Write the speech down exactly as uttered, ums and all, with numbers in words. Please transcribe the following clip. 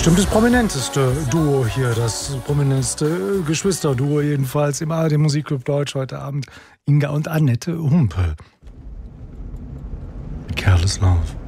bestimmt das prominenteste Duo hier, das prominenteste Geschwisterduo jedenfalls im A R D Musikclub Deutsch heute Abend. Inga und Annette Humpe. Careless Love.